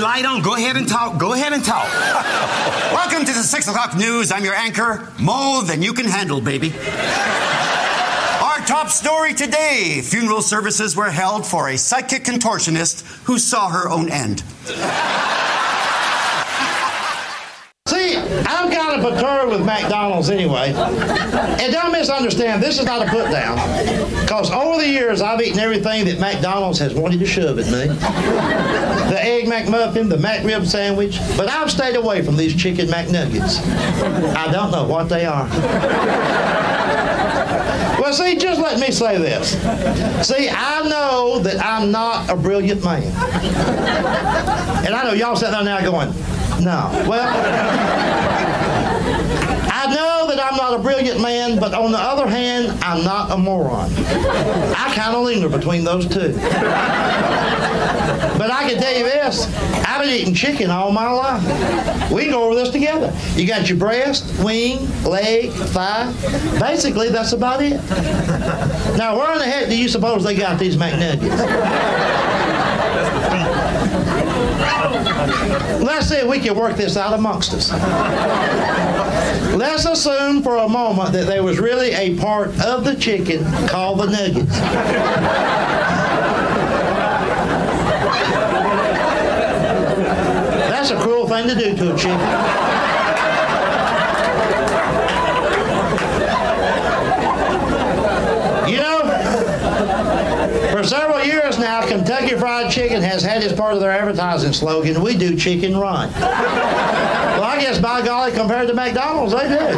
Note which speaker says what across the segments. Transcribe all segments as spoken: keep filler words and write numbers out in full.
Speaker 1: lie down. Go ahead and talk. Go ahead and talk. Welcome to the six o'clock news. I'm your anchor. More than you can handle, baby. Our top story today. Funeral services were held for a psychic contortionist who saw her own end.
Speaker 2: See, I'm kind of perturbed with McDonald's anyway. And don't misunderstand, this is not a put down. Because over the years, I've eaten everything that McDonald's has wanted to shove at me. The Egg McMuffin, the McRib sandwich. But I've stayed away from these chicken McNuggets. I don't know what they are. Well, see, just let me say this. See, I know that I'm not a brilliant man. And I know y'all sitting there now going, no. Well, I know that I'm not a brilliant man, but on the other hand, I'm not a moron. I kind of linger between those two. But I can tell you this, I've been eating chicken all my life. We can go over this together. You got your breast, wing, leg, thigh. Basically, that's about it. Now, where in the heck do you suppose they got these McNuggets? Let's see if we can work this out amongst us. Let's assume for a moment that there was really a part of the chicken called the nuggets. That's a cruel thing to do to a chicken. You know, for several years now, Kentucky Fried Chicken has had as part of their advertising slogan, we do chicken right. Well, I guess, by golly, compared to McDonald's, they do.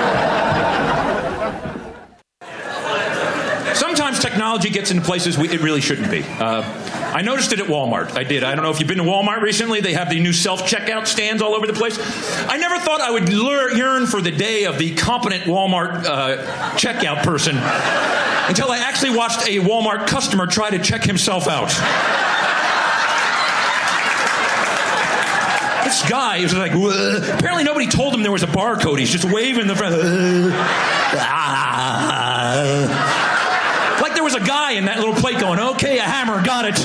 Speaker 3: Sometimes technology gets into places we, it really shouldn't be. Uh, I noticed it at Walmart. I did. I don't know if you've been to Walmart recently. They have the new self-checkout stands all over the place. I never thought I would lure, yearn for the day of the competent Walmart uh, checkout person until I actually watched a Walmart customer try to check himself out. This guy was like, whoa. Apparently nobody told him there was a barcode. He's just waving the front. Like there was a guy in that little plate going, okay, a hammer, got it.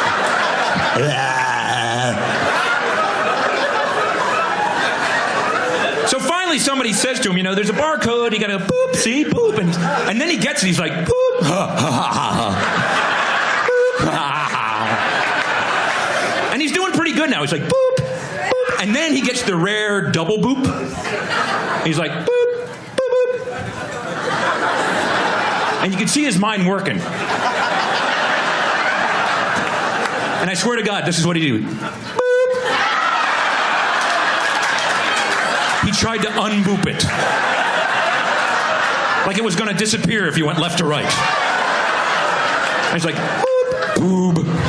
Speaker 3: So finally somebody says to him, you know, there's a barcode, you gotta boop, see, boop, and, and then he gets it, he's like, boop, ha, ha, ha, ha. Boop, ha, ha. And he's doing pretty good now. He's like, boop, boop, and then he gets the rare double boop. He's like, boop, boop, boop. And you can see his mind working. And I swear to God, this is what he did. Boop. He tried to unboop it. Like it was going to disappear if you went left or right. And he's like, boop, boob.